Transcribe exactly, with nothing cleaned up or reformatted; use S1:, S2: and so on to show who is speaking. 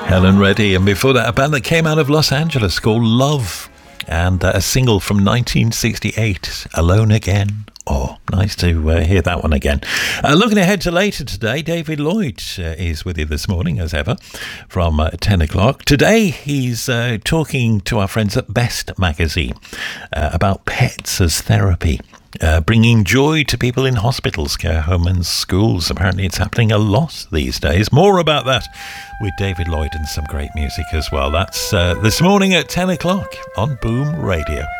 S1: Helen Reddy, and before that, a band that came out of Los Angeles called Love, and uh, a single from nineteen sixty-eight, Alone Again. Oh, nice to uh, hear that one again. Uh, looking ahead to later today, David Lloyd uh, is with you this morning, as ever, from uh, ten o'clock. Today, he's uh, talking to our friends at Best Magazine uh, about pets as therapy. Uh, bringing joy to people in hospitals, care homes and schools. Apparently it's happening a lot these days. More about that with David Lloyd and some great music as well. That's uh, this morning at ten o'clock on Boom Radio.